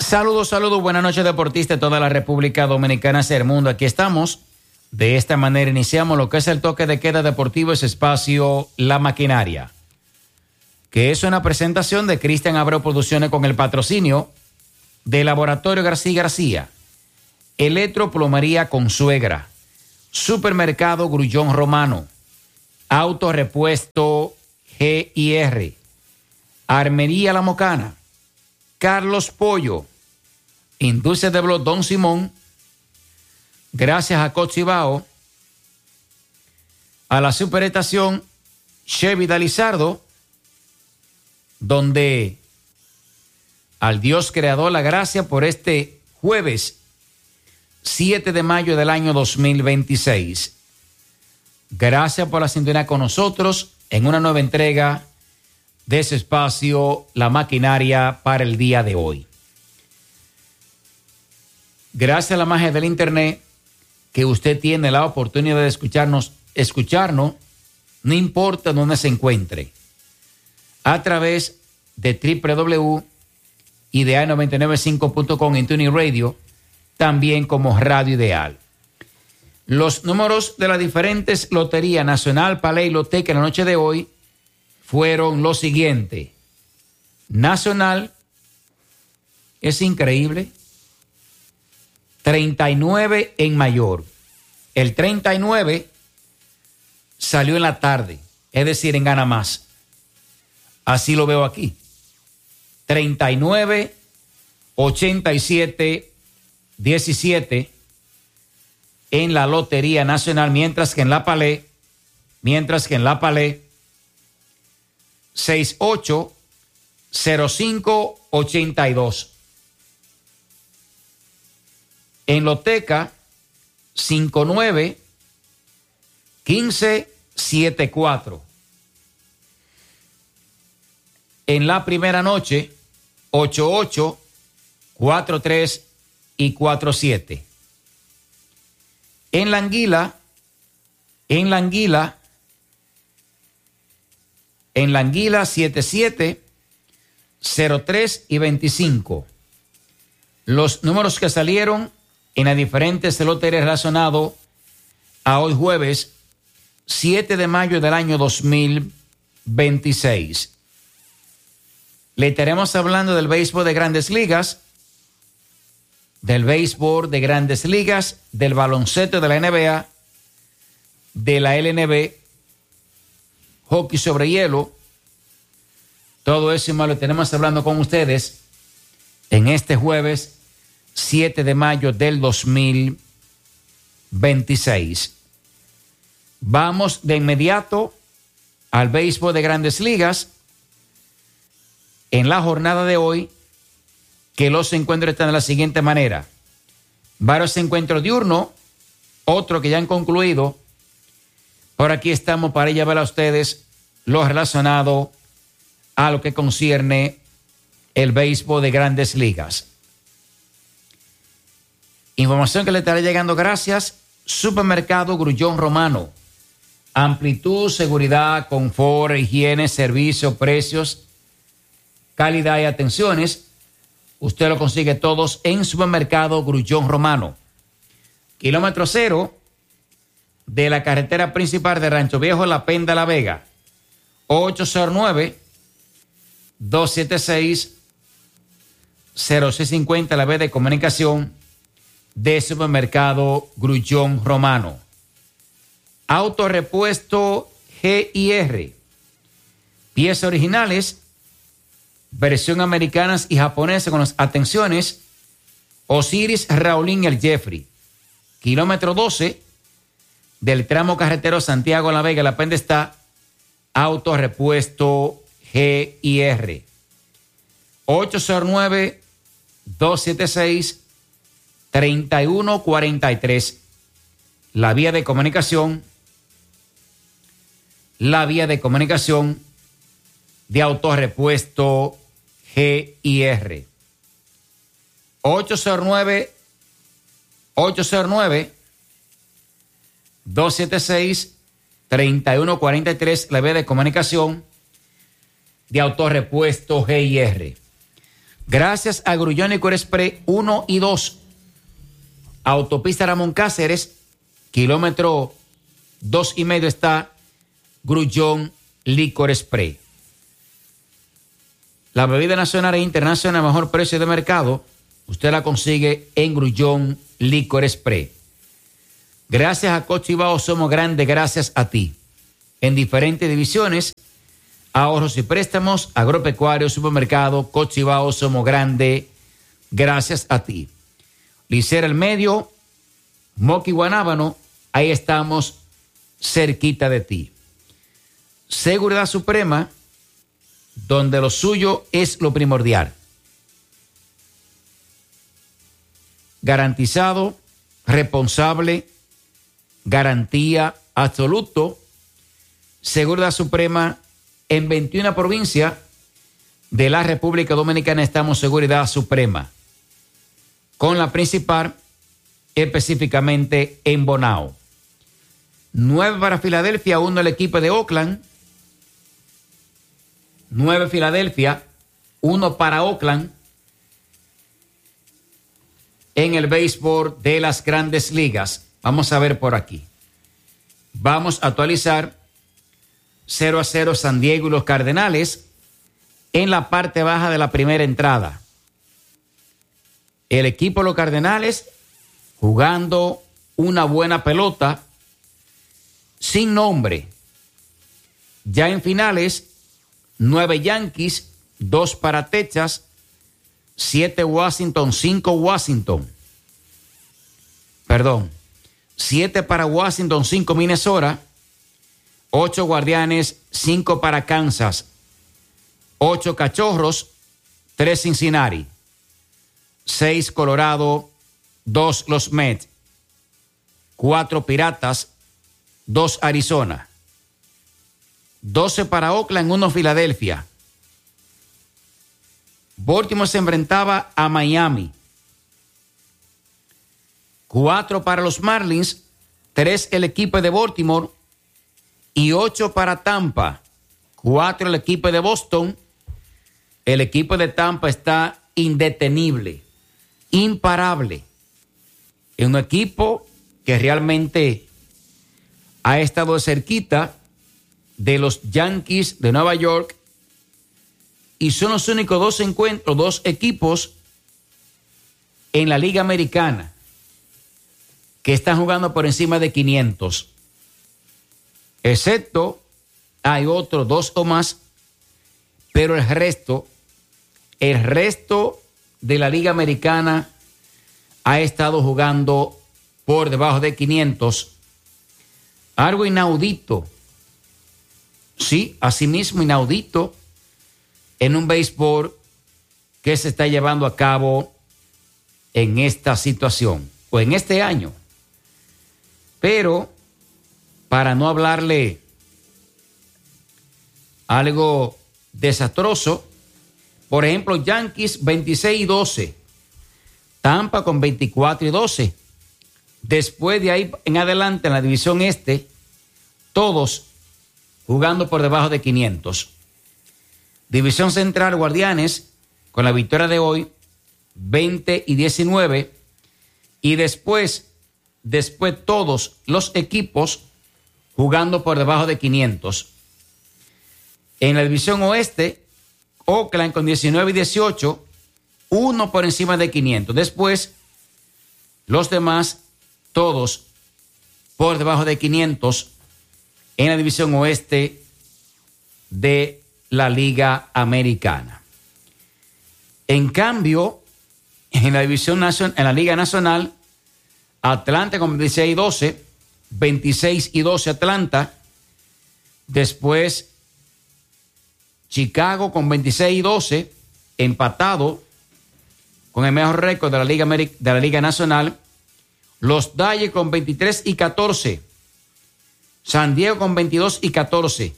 Saludos, buenas noches deportistas de toda la República Dominicana y el mundo. Aquí estamos. De esta manera iniciamos lo que es el toque de queda deportivo, ese espacio La Maquinaria, que es una presentación de Cristian Abreu Producciones con el patrocinio de Laboratorio García, Electroplomería Consuegra, Supermercado Grullón Romano, Autorepuesto GIR, Armería La Mocana, Carlos Pollo, Industria de Blog Don Simón, gracias a Cochibao, a la Superestación Chevy Dalizardo, donde al Dios Creador la gracia por este jueves 7 de mayo del año 2026. Gracias por la sintonía con nosotros en una nueva entrega de ese espacio, La Maquinaria, para el día de hoy. Gracias a la magia del internet, que usted tiene la oportunidad de escucharnos, no importa dónde se encuentre, a través de www.idea995.com en Tuning Radio, también como Radio Ideal. Los números de las diferentes loterías Nacional, Palé y Loteca en la noche de hoy fueron los siguientes. Nacional, es increíble, 39 en mayor. El 39 salió en la tarde, es decir, en gana más. Así lo veo aquí. 39, 87, 17 en la Lotería Nacional, mientras que en la Palé 68, 05, 82. En Loteca, 59, 15, 74. En la primera noche, 88, 43 y 47. En la Anguila, 77, 03 y 25. Los números que salieron en las diferentes loterías relacionados a hoy jueves 7 de mayo del año 2026. Le estaremos hablando del béisbol de Grandes Ligas, del baloncesto de la NBA, de la LNB, hockey sobre hielo. Todo eso y más lo tenemos hablando con ustedes en este jueves 7 de mayo del 2026. Vamos de inmediato al béisbol de Grandes Ligas. En la jornada de hoy, que los encuentros están de la siguiente manera. Varios encuentros diurnos, otros que ya han concluido. Por aquí estamos para llevar a ustedes lo relacionado a lo que concierne el béisbol de Grandes Ligas. Información que le estará llegando gracias Supermercado Grullón Romano. Amplitud, seguridad, confort, higiene, servicio, precios, calidad y atenciones. Usted lo consigue todos en Supermercado Grullón Romano. Kilómetro cero de la carretera principal de Rancho Viejo, La Penda, La Vega. 809-276-0650, la vía de comunicación de Supermercado Grullón Romano. Autorepuesto GIR. Piezas originales, versión americanas y japonesas con las atenciones Osiris, Raulín y el Jeffrey. Kilómetro 12 del tramo carretero Santiago La Vega, La Penda está Autorepuesto GIR. 809-276-3143. La vía de comunicación de Autorepuesto GIR. 809-276-3143, la vía de comunicación de Autorepuesto GIR. Gracias a Grullón Licor Express 1 y 2. Autopista Ramón Cáceres, kilómetro 2,5 está Grullón Licor Express. La bebida nacional e internacional a mejor precio de mercado, usted la consigue en Grullón Licor Express. Gracias a Cochibao somos grandes, gracias a ti. En diferentes divisiones, ahorros y préstamos, agropecuario, supermercado, Cochibao somos grandes, gracias a ti. Licera el Medio, Moqui Guanábano, ahí estamos cerquita de ti. Seguridad Suprema, donde lo suyo es lo primordial. Garantizado, responsable, garantía absoluto. Seguridad Suprema en 21 provincias de la República Dominicana estamos Seguridad Suprema. Con la principal específicamente en Bonao. 9 para Filadelfia, 1 el equipo de Oakland. 9 Filadelfia, 1 para Oakland. En el béisbol de las Grandes Ligas. Vamos a ver por aquí. Vamos a actualizar 0-0 San Diego y los Cardenales en la parte baja de la primera entrada. El equipo de los Cardenales jugando una buena pelota sin nombre. Ya en finales, 9 Yankees, 2 para Texas, 7 Washington, 5 Washington. Perdón. 7 para Washington, 5 Minnesota, 8 Guardianes, 5 para Kansas, 8 Cachorros, 3 Cincinnati, 6 Colorado, 2 los Mets, 4 Piratas, 2 Arizona, 12 para Oakland, 1 Filadelfia. Baltimore se enfrentaba a Miami. 4 para los Marlins, 3 el equipo de Baltimore y 8 para Tampa. 4 el equipo de Boston. El equipo de Tampa está indetenible, imparable. Es un equipo que realmente ha estado cerquita de los Yankees de Nueva York y son los únicos 2 encuentros, 2 equipos en la Liga Americana que están jugando por encima de 500. Excepto, hay otros 2 o más, pero el resto de la Liga Americana ha estado jugando por debajo de 500. Algo inaudito. Sí, asimismo inaudito en un béisbol que se está llevando a cabo en esta situación o en este año. Pero, para no hablarle algo desastroso, por ejemplo, Yankees 26-12, Tampa con 24-12. Después de ahí en adelante, en la división este, todos jugando por debajo de 500. División Central, Guardianes, con la victoria de hoy, 20-19. Y después todos los equipos jugando por debajo de 500. En la división oeste, Oakland con 19-18, 1 por encima de 500. Después, los demás, todos por debajo de 500 en la división oeste de la Liga Americana. En cambio, en la división nacional, en la Liga Nacional, Atlanta con 26-12, 26-12 Atlanta. Después, Chicago con 26-12, empatado con el mejor récord de la Liga Nacional. Los Dodgers con 23-14. San Diego con 22-14.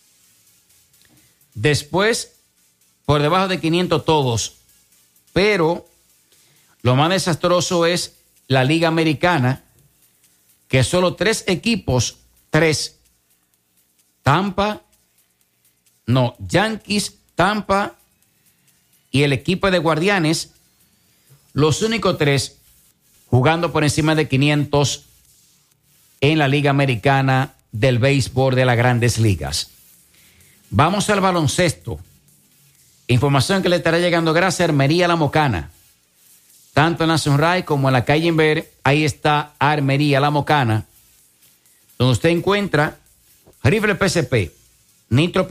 Después, por debajo de 500 todos. Pero lo más desastroso es la Liga Americana, que solo 3 equipos, 3. Yankees, Tampa y el equipo de Guardianes, los únicos 3 jugando por encima de 500 en la Liga Americana del Béisbol de las Grandes Ligas. Vamos al baloncesto. Información que le estará llegando gracias a Armería La Mocana. Tanto en la Sunrise como en la calle Inver, ahí está Armería La Mocana, donde usted encuentra rifle PSP, nitro